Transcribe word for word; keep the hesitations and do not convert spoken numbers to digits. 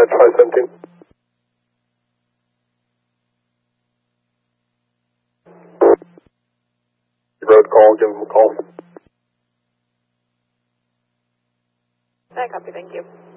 dispatch five seventeen. Road call, give them a call. I copy, thank you.